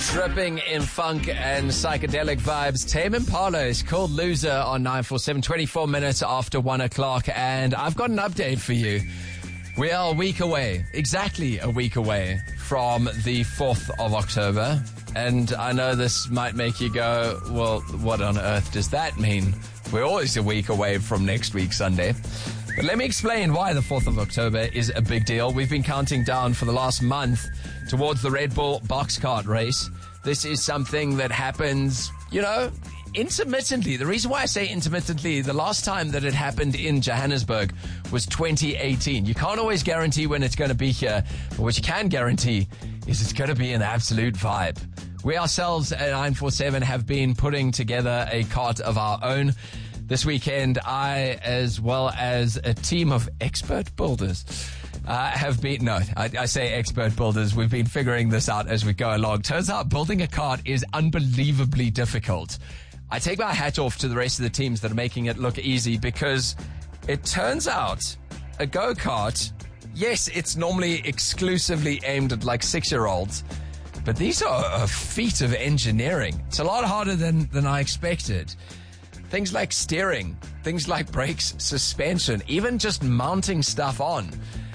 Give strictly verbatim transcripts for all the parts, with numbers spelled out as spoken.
Dripping in funk and psychedelic vibes. Tame Impala is called Loser on nine four seven, twenty-four minutes after one o'clock. And I've got an update for you. We are a week away, exactly a week away from the fourth of October. And I know this might make you go, well, what on earth does that mean? We're always a week away from next week, Sunday. But let me explain why the fourth of October is a big deal. We've been counting down for the last month towards the Red Bull box cart race. This is something that happens, you know, intermittently. The reason why I say intermittently, the last time that it happened in Johannesburg was twenty eighteen. You can't always guarantee when it's going to be here, but what you can guarantee is it's going to be an absolute vibe. We ourselves at nine four seven have been putting together a cart of our own. This weekend, I, as well as a team of expert builders, Uh, have been, no, I, I say expert builders. We've been figuring this out as we go along. Turns out building a cart is unbelievably difficult. I take my hat off to the rest of the teams that are making it look easy, because it turns out a go-kart, yes, it's normally exclusively aimed at like six-year-olds, but these are a feat of engineering. It's a lot harder than, than I expected. Things like steering, things like brakes, suspension, even just mounting stuff on.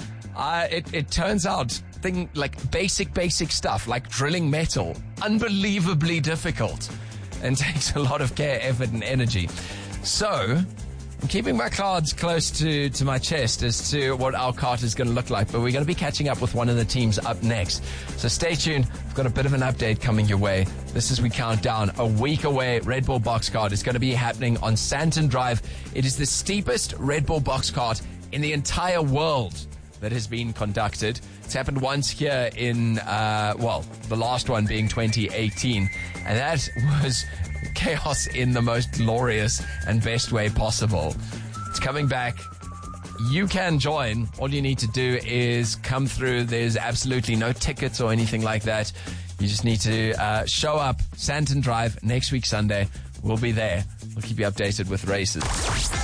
Uh, it, it turns out thing like basic, basic stuff like drilling metal, unbelievably difficult and takes a lot of care, effort, and energy. So I'm keeping my cards close to, to my chest as to what our cart is going to look like, but we're going to be catching up with one of the teams up next. So stay tuned. I've got a bit of an update coming your way. This is we count down a week away. Red Bull box cart is going to be happening on Santon Drive. It is the steepest Red Bull box cart in the entire world that has been conducted. It's happened once here in, uh, well, the last one being twenty eighteen. And that was chaos in the most glorious and best way possible. It's coming back. You can join. All you need to do is come through. There's absolutely no tickets or anything like that. You just need to uh, show up. Santon Drive next week, Sunday. We'll be there. We'll keep you updated with races.